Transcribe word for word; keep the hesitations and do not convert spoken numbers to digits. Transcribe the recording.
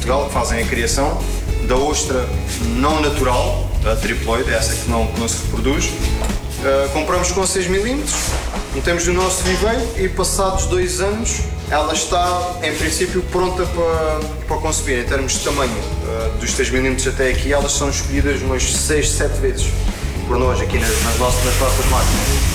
Portugal que fazem a criação da ostra não natural, a triploide, essa que não, que não se reproduz. Uh, compramos com seis milímetros, metemos no nosso viveiro e passados dois anos ela está, em princípio, pronta para, para consumir. Em termos de tamanho, uh, dos seis milímetros até aqui, elas são escolhidas umas seis, sete vezes por nós aqui nas, nas nossas, nas nossas máquinas.